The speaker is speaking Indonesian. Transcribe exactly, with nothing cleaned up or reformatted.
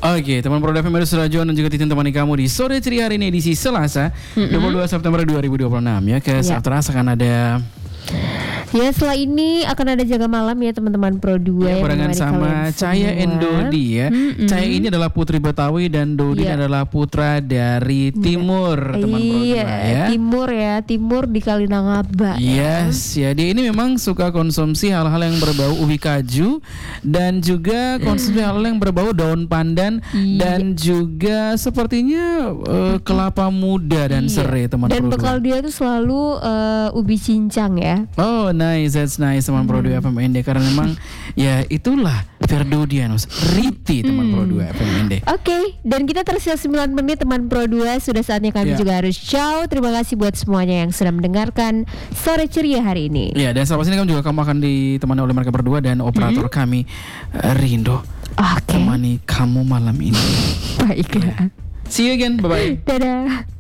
Oke, teman Pro F M sudah Joan dan juga Titin temani kamu di sore ceria hari ini edisi Selasa, mm-hmm. dua puluh dua September dua ribu dua puluh enam ya. Ke saat terasa akan ada. Ya, setelah ini akan ada jaga malam ya teman-teman Pro dua ya, barengan sama Caya and Dodi ya. Mm-hmm. Caya ini adalah putri Betawi dan Dodi yeah. adalah putra dari Timur, teman Pro dua ya. Timur ya, Timur di Kalinangaba. Yes, ya. ya dia ini memang suka konsumsi hal-hal yang berbau ubi kaju dan juga konsumsi hal yang berbau daun pandan yeah. dan juga sepertinya uh, kelapa muda dan yeah. serai, teman dan Pro dua. Dan bekal dia tuh selalu uh, ubi cincang ya. Oh, nice, that's nice teman hmm. Pro dua F M N D karena memang ya itulah Ferdodianus Riti teman hmm. Pro dua F M N D. Oke, okay, dan kita tersisa sembilan menit teman Pro dua, sudah saatnya kami yeah. juga harus ciao. Terima kasih buat semuanya yang sudah mendengarkan sore ceria hari ini. Ya, dan sampai sini kami juga kamu akan ditemani oleh mereka berdua dan operator hmm. kami Rindo. Oke. Okay. Temani kamu malam ini. Baiklah. See you again, bye bye. Dadah.